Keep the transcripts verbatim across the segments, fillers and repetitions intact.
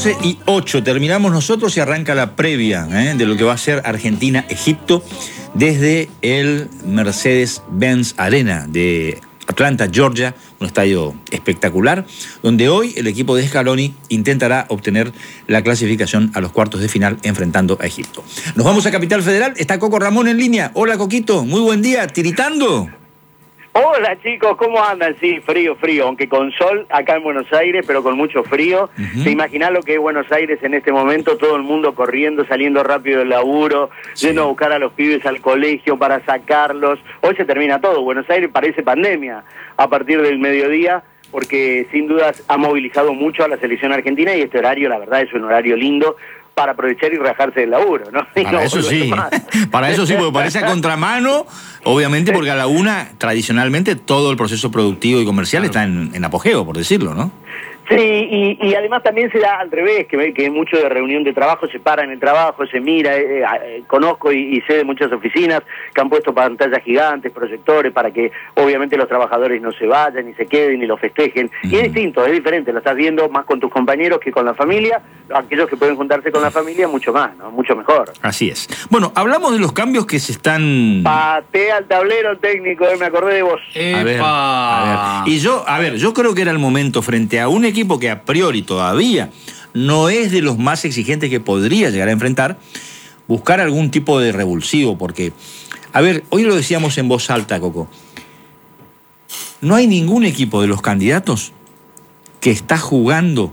once y ocho terminamos nosotros y arranca la previa ¿eh? de lo que va a ser Argentina-Egipto desde el Mercedes-Benz Arena de Atlanta, Georgia, un estadio espectacular, donde hoy el equipo de Scaloni intentará obtener la clasificación a los cuartos de final enfrentando a Egipto. Nos vamos a Capital Federal, está Coco Ramón en línea. Hola Coquito, muy buen día, tiritando. Hola chicos, ¿cómo andan? Sí, frío, frío, aunque con sol acá en Buenos Aires, pero con mucho frío. Uh-huh. ¿Se imaginan lo que es Buenos Aires en este momento? Todo el mundo corriendo, saliendo rápido del laburo, sí. yendo a buscar a los pibes al colegio para sacarlos. Hoy se termina todo, Buenos Aires parece pandemia a partir del mediodía, porque sin dudas ha movilizado mucho a la selección argentina y este horario, la verdad, es un horario lindo para aprovechar y rajarse del laburo, ¿no? Y para no eso sí, para eso sí, porque parece a contramano, obviamente, porque a la una, tradicionalmente, todo el proceso productivo y comercial claro. está en, en apogeo, por decirlo, ¿no? Sí, y, y además también se da al revés, que, que mucho de reunión de trabajo se para en el trabajo, se mira, eh, eh, conozco y, y sé de muchas oficinas que han puesto pantallas gigantes, proyectores, para que obviamente los trabajadores no se vayan, ni se queden, ni lo festejen. Uh-huh. Y es distinto, es diferente, lo estás viendo más con tus compañeros que con la familia, aquellos que pueden juntarse con la familia, mucho más, ¿no? Mucho mejor. Así es. Bueno, hablamos de los cambios que se están... Patea al tablero técnico, eh, me acordé de vos. A ver, a ver. Y yo, a ver, yo creo que era el momento frente a un equipo equipo que a priori todavía no es de los más exigentes que podría llegar a enfrentar, buscar algún tipo de revulsivo, porque, a ver, hoy lo decíamos en voz alta, Coco, no hay ningún equipo de los candidatos que está jugando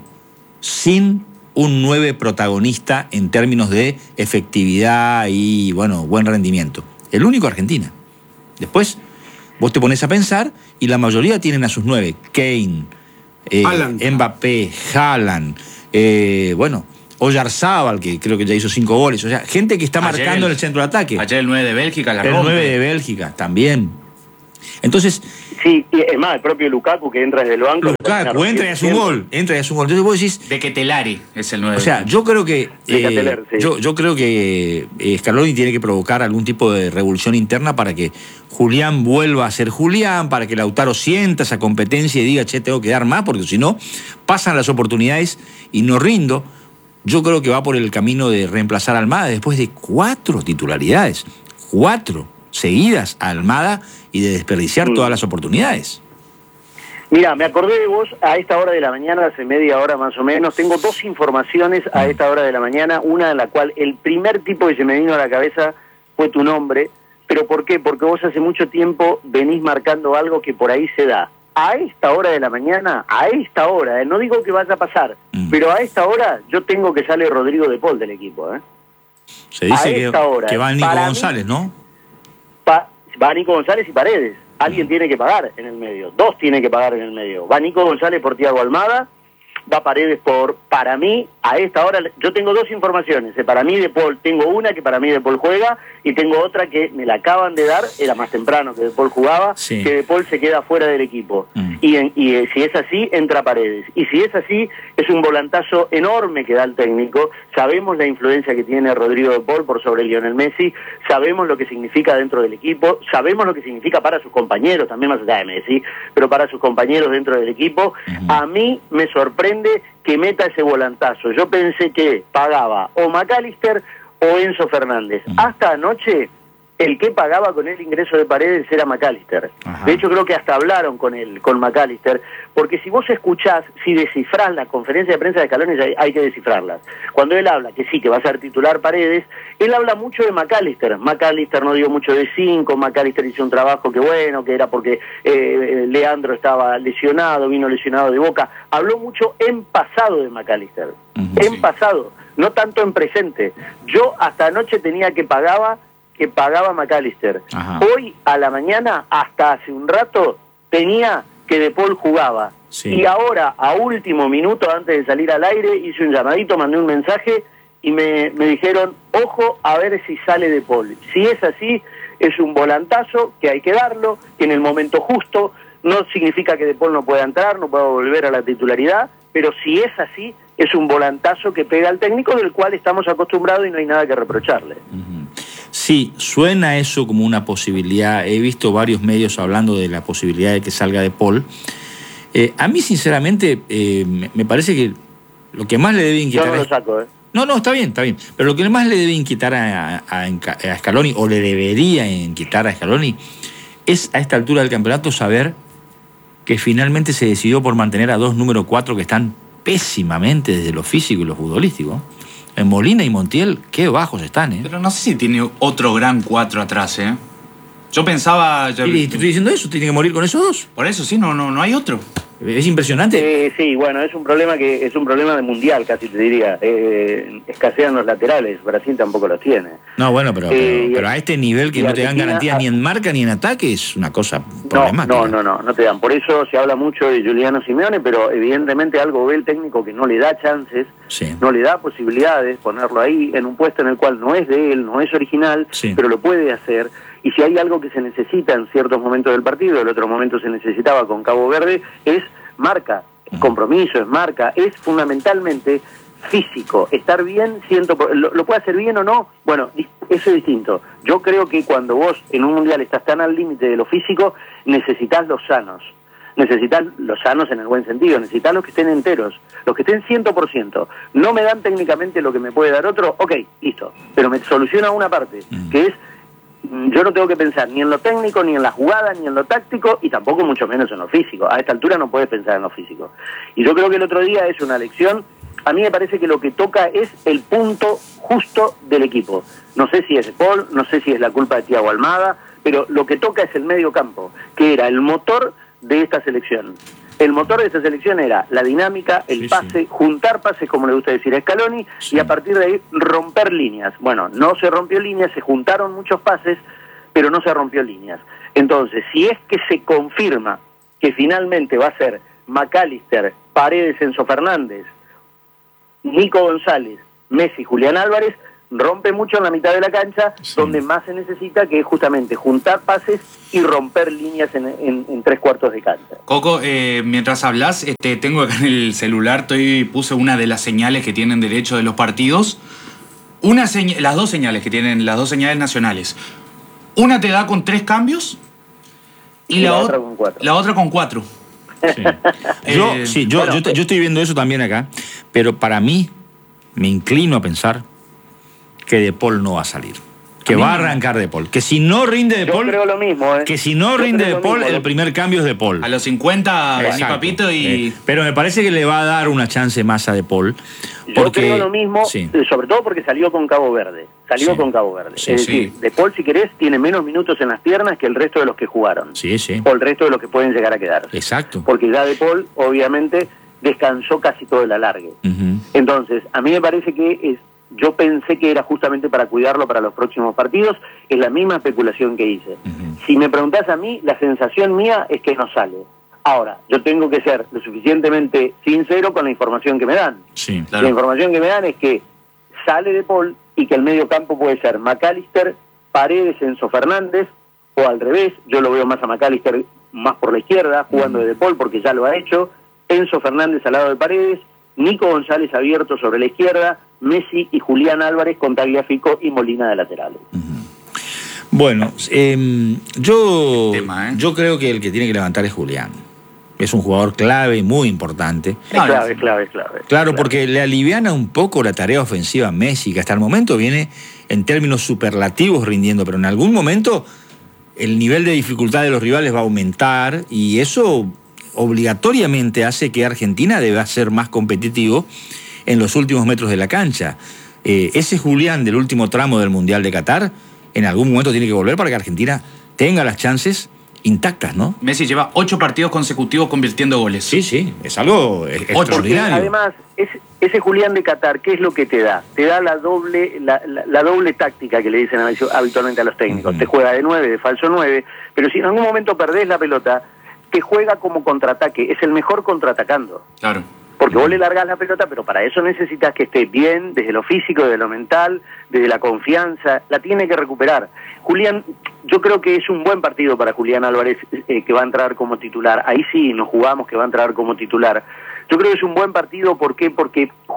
sin un nueve protagonista en términos de efectividad y, bueno, buen rendimiento. El único Argentina. Después, vos te pones a pensar y la mayoría tienen a sus nueve. Kane, Eh, Mbappé, Haaland, eh, bueno, Oyarzábal, que creo que ya hizo cinco goles, o sea, gente que está ayer marcando el, en el centro de ataque. Ayer el nueve de Bélgica, la El rompe. nueve de Bélgica, también. Entonces... Sí, y es más, el propio Lukaku que entra desde el banco... Lukaku entra y hace un gol, entra y hace un gol. Entonces vos decís... De Ketelari es el nueve. O sea, yo creo que... De eh, Keteler, sí. yo, yo creo que eh, Scaloni tiene que provocar algún tipo de revolución interna para que Julián vuelva a ser Julián, para que Lautaro sienta esa competencia y diga, che, tengo que dar más, porque si no, pasan las oportunidades y no rindo. Yo creo que va por el camino de reemplazar a Almada después de cuatro titularidades. Cuatro seguidas a Almada y de desperdiciar mm. todas las oportunidades. Mira, me acordé de vos a esta hora de la mañana, hace media hora más o menos. Tengo dos informaciones a esta hora de la mañana, una en la cual el primer tipo que se me vino a la cabeza fue tu nombre. ¿Pero por qué? Porque vos hace mucho tiempo venís marcando algo que por ahí se da. A esta hora de la mañana, a esta hora, eh, no digo que vaya a pasar, mm. pero a esta hora yo tengo que sale Rodrigo de Paul del equipo. ¿eh? Se dice que, hora, que va Nico González, mí, ¿no? Pa, va Nico González y Paredes. Alguien mm. tiene que pagar en el medio, dos tienen que pagar en el medio. Va Nico González por Thiago Almada, va Paredes por, para mí, a esta hora, yo tengo dos informaciones, para mí De Paul, tengo una que para mí De Paul juega, y tengo otra que me la acaban de dar, era más temprano que De Paul jugaba, sí. que De Paul se queda fuera del equipo, mm. y, en, y eh, si es así, entra Paredes, y si es así, es un volantazo enorme que da el técnico, sabemos la influencia que tiene Rodrigo De Paul por sobre Lionel Messi, sabemos lo que significa dentro del equipo, sabemos lo que significa para sus compañeros, también más allá de Messi, pero para sus compañeros dentro del equipo, mm. a mí me sorprende que meta ese volantazo. Yo pensé que pagaba o McAllister o Enzo Fernández. Uh-huh. Hasta anoche, el que pagaba con el ingreso de Paredes era McAllister. Uh-huh. De hecho, creo que hasta hablaron con él, con McAllister, porque si vos escuchás, si descifrás la conferencia de prensa de Scaloni, hay, hay que descifrarlas. Cuando él habla, que sí, que va a ser titular Paredes, él habla mucho de McAllister. McAllister no dio mucho de cinco, McAllister hizo un trabajo que bueno, que era porque eh, Leandro estaba lesionado, vino lesionado de Boca. Habló mucho en pasado de McAllister, uh-huh, en sí. pasado, no tanto en presente. Yo hasta anoche tenía que pagaba que pagaba McAllister. Ajá. Hoy a la mañana, hasta hace un rato, tenía que De Paul jugaba. Sí. Y ahora, a último minuto, antes de salir al aire, hice un llamadito, mandé un mensaje y me, me dijeron, ojo a ver si sale De Paul. Si es así, es un volantazo que hay que darlo, que en el momento justo, no significa que De Paul no pueda entrar, no pueda volver a la titularidad, pero si es así, es un volantazo que pega al técnico del cual estamos acostumbrados y no hay nada que reprocharle. Uh-huh. Sí, suena eso como una posibilidad. He visto varios medios hablando de la posibilidad de que salga De Paul. Eh, a mí, sinceramente, eh, me parece que lo que más le debe inquietar... Yo no lo es... saco, ¿eh? No, no, está bien, está bien. Pero lo que más le debe inquietar a, a, a Scaloni, o le debería inquietar a Scaloni, es a esta altura del campeonato saber que finalmente se decidió por mantener a dos número cuatro que están pésimamente desde lo físico y lo futbolístico. En Molina y Montiel, qué bajos están, ¿eh? Pero no sé si tiene otro gran cuatro atrás, ¿eh? Yo pensaba... Yo... Y te estoy diciendo eso, tiene que morir con esos dos. Por eso, sí, no, no, no hay otro. Es impresionante. Eh, sí, bueno, es un problema que es un problema de mundial, casi te diría. Eh, escasean los laterales, Brasil tampoco los tiene. No, bueno, pero, Eh, pero, pero a este nivel que no te dan Argentina, garantías a... ni en marca ni en ataque es una cosa no, problemática. no, no, no, no te dan. Por eso se habla mucho de Giuliano Simeone, pero evidentemente algo ve el técnico que no le da chances, Sí. no le da posibilidades, ponerlo ahí en un puesto en el cual no es de él, no es original, Sí. pero lo puede hacer. Y si hay algo que se necesita en ciertos momentos del partido, el otro momento se necesitaba con Cabo Verde, es marca, es compromiso, es marca, es fundamentalmente físico, estar bien, siento, lo, lo puede hacer bien o no, bueno, eso es distinto. Yo creo que cuando vos en un mundial estás tan al límite de lo físico, necesitas los sanos, necesitas los sanos en el buen sentido, necesitas los que estén enteros, los que estén cien por ciento. No me dan técnicamente lo que me puede dar otro, ok, listo, pero me soluciona una parte, que es yo no tengo que pensar ni en lo técnico, ni en la jugada, ni en lo táctico, y tampoco mucho menos en lo físico. A esta altura no puedes pensar en lo físico. Y yo creo que el otro día es una lección. A mí me parece que lo que toca es el punto justo del equipo. No sé si es de Paul, no sé si es la culpa de Thiago Almada, pero lo que toca es el medio campo, que era el motor de esta selección. El motor de esta selección era la dinámica, el sí, pase, sí. juntar pases, como le gusta decir a Scaloni, sí. y a partir de ahí romper líneas. Bueno, no se rompió líneas, se juntaron muchos pases, pero no se rompió líneas. Entonces, si es que se confirma que finalmente va a ser McAllister, Paredes, Enzo Fernández, Nico González, Messi, Julián Álvarez, rompe mucho en la mitad de la cancha, sí. donde más se necesita, que es justamente juntar pases y romper líneas en, en, en tres cuartos de cancha. Coco, eh, mientras hablas, este, tengo acá en el celular, estoy, puse una de las señales que tienen derecho de los partidos. Una seña, las dos señales que tienen, las dos señales nacionales. Una te da con tres cambios y, y la, la, otra con cuatro. La otra con cuatro. Sí. yo, eh, sí, yo, bueno, yo, yo estoy viendo eso también acá, pero para mí me inclino a pensar que De Paul no va a salir. Que a va a arrancar De Paul. Que si no rinde De Paul... Yo creo lo mismo, ¿eh? Que si no yo rinde De Paul, mismo, el primer cambio es De Paul. A los cincuenta, ni papito y... Eh, pero me parece que le va a dar una chance más a De Paul. Porque... Yo creo lo mismo, sí. sobre todo porque salió con Cabo Verde. Salió sí. con Cabo Verde. Sí, es decir, sí. De Paul, si querés, tiene menos minutos en las piernas que el resto de los que jugaron. Sí, sí. O el resto de los que pueden llegar a quedar. Exacto. Porque ya De Paul, obviamente, descansó casi todo el alargue. Uh-huh. Entonces, a mí me parece que es... Yo pensé que era justamente para cuidarlo para los próximos partidos, es la misma especulación que hice. Uh-huh. Si me preguntás a mí, la sensación mía es que no sale. Ahora, yo tengo que ser lo suficientemente sincero con la información que me dan. Sí, claro. La información que me dan es que sale De Paul y que el medio campo puede ser McAllister, Paredes, Enzo Fernández, o al revés, yo lo veo más a McAllister más por la izquierda, jugando uh-huh. de De Paul porque ya lo ha hecho, Enzo Fernández al lado de Paredes, Nico González abierto sobre la izquierda, Messi y Julián Álvarez con Tagliafico y Molina de laterales. Uh-huh. Bueno, eh, yo, tema, ¿eh? yo creo que el que tiene que levantar es Julián. Es un jugador clave, muy importante. Es clave, es clave, es clave. Claro, clave. porque le aliviana un poco la tarea ofensiva a Messi, que hasta el momento viene en términos superlativos rindiendo, pero en algún momento el nivel de dificultad de los rivales va a aumentar y eso obligatoriamente hace que Argentina deba ser más competitivo en los últimos metros de la cancha. Eh, ese Julián del último tramo del Mundial de Qatar en algún momento tiene que volver para que Argentina tenga las chances intactas, ¿no? Messi lleva ocho partidos consecutivos convirtiendo goles. Sí, sí, es algo extraordinario. Además, ese, ese Julián de Qatar, ¿qué es lo que te da? Te da la doble la, la, la doble táctica que le dicen habitualmente a los técnicos. Uh-huh. Te juega de nueve, de falso nueve, pero si en algún momento perdés la pelota, te juega como contraataque. Es el mejor contraatacando. Claro. Porque vos le largás la pelota, pero para eso necesitas que esté bien, desde lo físico, desde lo mental, desde la confianza, la tiene que recuperar. Julián, yo creo que es un buen partido para Julián Álvarez, eh, que va a entrar como titular. Ahí sí nos jugamos que va a entrar como titular. Yo creo que es un buen partido, ¿por qué? Porque Julián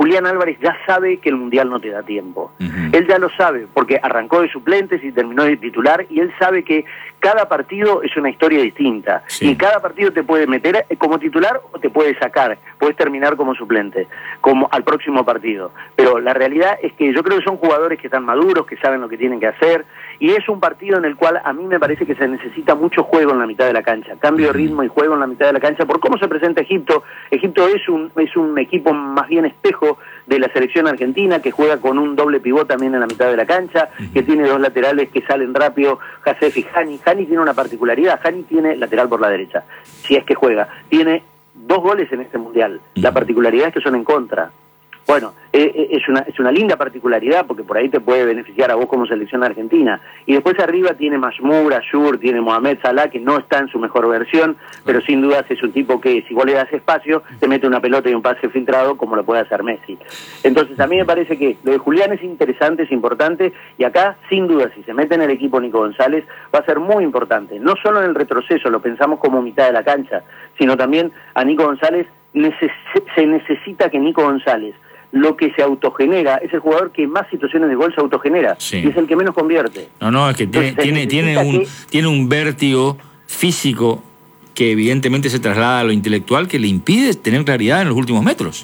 Julián Álvarez ya sabe que el Mundial no te da tiempo. Uh-huh. Él ya lo sabe, porque arrancó de suplentes y terminó de titular, y él sabe que cada partido es una historia distinta. Sí. Y cada partido te puede meter como titular o te puede sacar. Puedes terminar como suplente, como al próximo partido. Pero la realidad es que yo creo que son jugadores que están maduros, que saben lo que tienen que hacer, y es un partido en el cual a mí me parece que se necesita mucho juego en la mitad de la cancha, cambio de ritmo y juego en la mitad de la cancha, por cómo se presenta Egipto. Egipto es un, es un equipo más bien espejo de la selección argentina, que juega con un doble pivot también en la mitad de la cancha, que tiene dos laterales que salen rápido, Jacef y Hani. Hani tiene una particularidad, Hani tiene lateral por la derecha, si es que juega. Tiene dos goles en este Mundial, la particularidad es que son en contra. Bueno, eh, es, una, es una linda particularidad porque por ahí te puede beneficiar a vos como selección argentina. Y después arriba tiene Mashmour, Ayur, tiene Mohamed Salah, que no está en su mejor versión, pero sin dudas es un tipo que si vos le das espacio, te mete una pelota y un pase filtrado como lo puede hacer Messi. Entonces a mí me parece que lo de Julián es interesante, es importante, y acá sin duda si se mete en el equipo Nico González va a ser muy importante. No solo en el retroceso, lo pensamos como mitad de la cancha, sino también a Nico González, neces se necesita que Nico González, lo que se autogenera, es el jugador que más situaciones de gol se autogenera, sí. Y es el que menos convierte. No, no, es que tiene, tiene, tiene, un, que... tiene un vértigo físico que evidentemente se traslada a lo intelectual, que le impide tener claridad en los últimos metros.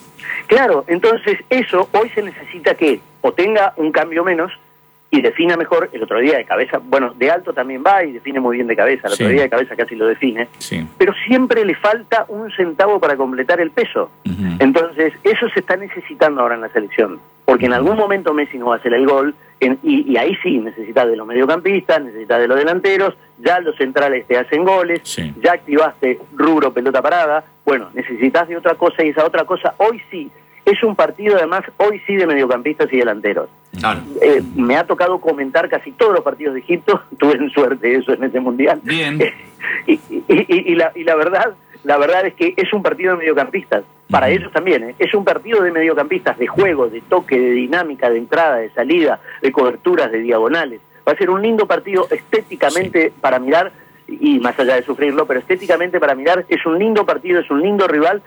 Claro, entonces eso hoy se necesita que o tenga un cambio menos y defina mejor. El otro día de cabeza, bueno, de alto también va y define muy bien de cabeza, el sí. otro día de cabeza casi lo define, sí. Pero siempre le falta un centavo para completar el peso. Uh-huh. Entonces eso se está necesitando ahora en la selección, porque en algún momento Messi no va a hacer el gol, en, y, y ahí sí necesitas de los mediocampistas, necesitas de los delanteros, ya los centrales te hacen goles, sí. Ya activaste rubro pelota parada, bueno, necesitas de otra cosa, y esa otra cosa hoy sí es un partido además, hoy sí, de mediocampistas y delanteros. Claro. Eh, me ha tocado comentar casi todos los partidos de Egipto, tuve suerte eso en este Mundial. Bien. y, y, y, y, la, y la verdad, la verdad es que es un partido de mediocampistas, para uh-huh. ellos también, ¿eh? Es un partido de mediocampistas, de juego, de toque, de dinámica, de entrada, de salida, de coberturas, de diagonales. Va a ser un lindo partido estéticamente sí. para mirar, y más allá de sufrirlo, pero estéticamente para mirar es un lindo partido, es un lindo rival,